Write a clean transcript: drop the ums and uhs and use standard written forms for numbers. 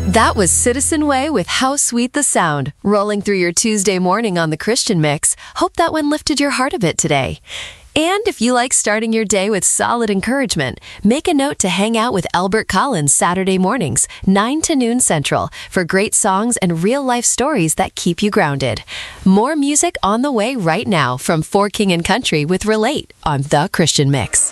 That was Citizen Way with How Sweet the Sound, rolling through your Tuesday morning on the Christian Mix. Hope that one lifted your heart a bit today. And if you like starting your day with solid encouragement, make a note to hang out with Albert Collins Saturday mornings, 9 to noon Central, for great songs and real-life stories that keep you grounded. More music on the way right now from For King and Country with Relate on The Christian Mix.